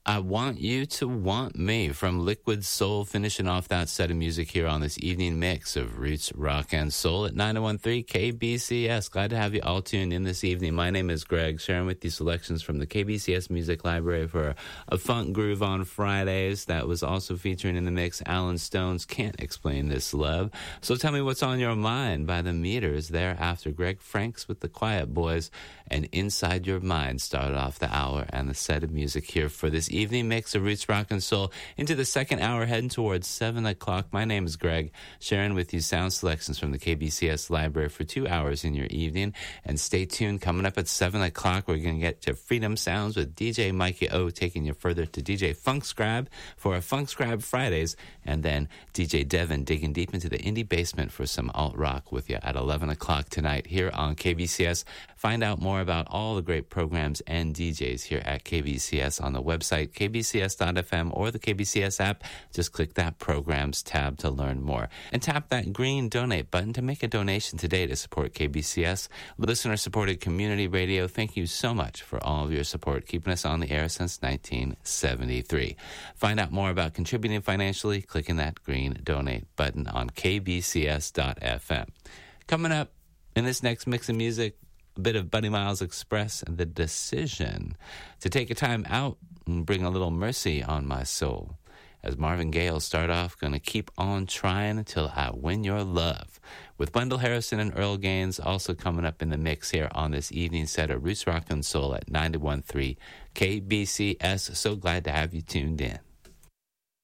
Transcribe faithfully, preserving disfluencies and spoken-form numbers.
I Want You to Want Me from Liquid Soul, finishing off that set of music here on this evening mix of roots, rock, and soul at nine oh one three K B C S. Glad to have you all tuned in this evening. My name is Greg, sharing with you selections from the K B C S Music Library for a funk groove on Fridays. That was also featuring in the mix Alan Stone's Can't Explain This Love. So tell me what's on your mind by the Meters there after Greg Franks with the Quiet Boys, and Inside Your Mind started off the hour and the set of music here for this evening mix of roots, rock, and soul into the second hour, heading towards seven o'clock. My name is Greg, sharing with you sound selections from the K B C S Library for two hours in your evening. And stay tuned, coming up at seven o'clock, we're going to get to Freedom Sounds with D J Mikey O, taking you further to D J Funk Scribe for a Funk Scribe Fridays, and then D J Devin digging deep into the indie basement for some alt rock with you at eleven o'clock tonight here on K B C S. Find out more about all the great programs and D Js here at K B C S on the website k b c s dot f m or the K B C S app. Just click that Programs tab to learn more. And tap that green donate button to make a donation today to support K B C S, listener-supported community radio. Thank you so much for all of your support, keeping us on the air since nineteen seventy-three. Find out more about contributing financially, clicking that green donate button on k b c s dot f m. Coming up in this next mix of music, a bit of Buddy Miles Express and the decision to take a time out and bring a little mercy on my soul. As Marvin Gaye will start off, gonna keep on trying until I win your love. With Wendell Harrison and Earl Gaines also coming up in the mix here on this evening set of Roots, Rock, and Soul at ninety-one point three K B C S. So glad to have you tuned in.